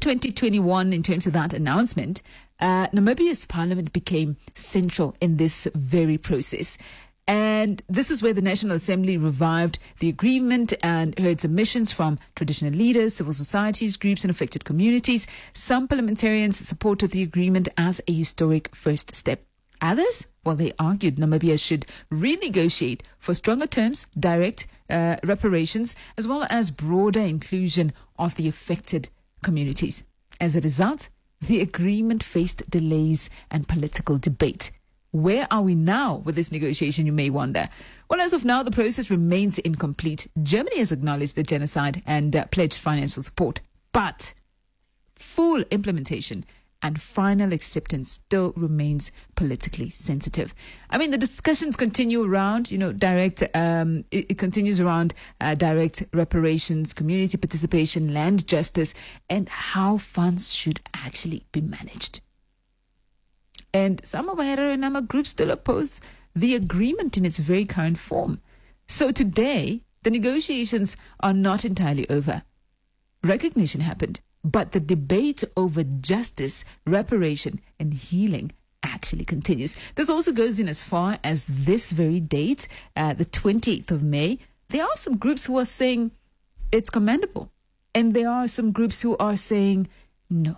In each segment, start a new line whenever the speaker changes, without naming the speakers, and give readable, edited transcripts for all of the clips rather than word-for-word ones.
2021, in terms of that announcement, Namibia's parliament became central in this very process. And this is where the National Assembly revived the agreement and heard submissions from traditional leaders, civil societies, groups and affected communities. Some parliamentarians supported the agreement as a historic first step. Others, well, they argued Namibia should renegotiate for stronger terms, direct reparations, as well as broader inclusion of the affected communities. As a result, the agreement faced delays and political debate. Where are we now with this negotiation, you may wonder? Well, as of now, the process remains incomplete. Germany has acknowledged the genocide and pledged financial support. But full implementation and final acceptance still remains politically sensitive. I mean, the discussions continue around, it continues around direct reparations, community participation, land justice, and how funds should actually be managed. And some of Herero and Nama groups still oppose the agreement in its very current form. So today, the negotiations are not entirely over. Recognition happened, but the debate over justice, reparation, and healing actually continues. This also goes in as far as this very date, the 28th of May. There are some groups who are saying it's commendable, and there are some groups who are saying, no,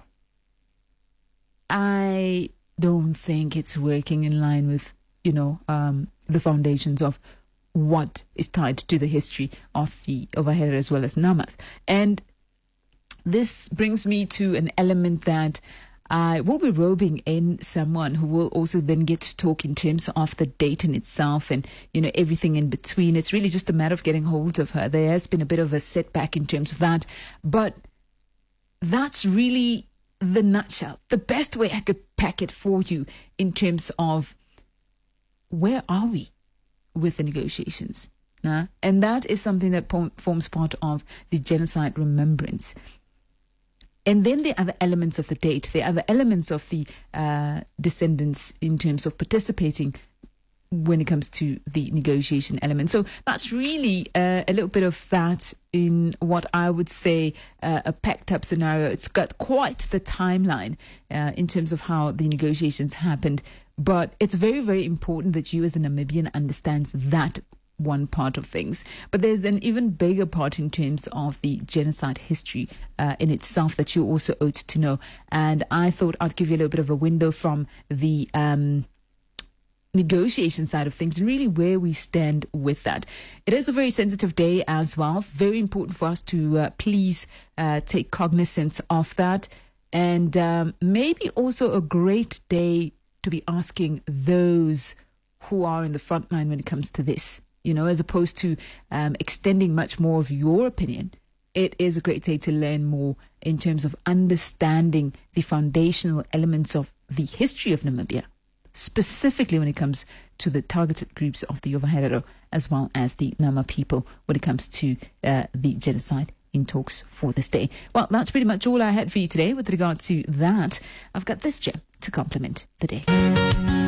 I don't think it's working in line with, the foundations of what is tied to the history of the Herero as well as Namas. And this brings me to an element that I will be roping in someone who will also then get to talk in terms of the date in itself and, everything in between. It's really just a matter of getting hold of her. There has been a bit of a setback in terms of that, but that's really the nutshell, the best way I could pack it for you in terms of where are we with the negotiations. And that is something that forms part of the genocide remembrance. And then the other elements of the date, the other elements of the descendants in terms of participating when it comes to the negotiation element. So that's really a little bit of that in what I would say a packed up scenario. It's got quite the timeline in terms of how the negotiations happened. But it's very, very important that you as a Namibian understands that one part of things. But there's an even bigger part in terms of the genocide history in itself that you also ought to know. And I thought I'd give you a little bit of a window from the negotiation side of things and really where we stand with that. It is a very sensitive day as well. Very important for us to please take cognizance of that. And maybe also a great day to be asking those who are in the front line when it comes to this, as opposed to extending much more of your opinion. It is a great day to learn more in terms of understanding the foundational elements of the history of Namibia, specifically when it comes to the targeted groups of the Herero as well as the Nama people when it comes to the genocide in talks for this day. Well, that's pretty much all I had for you today with regard to that. I've got this gem to complement the day.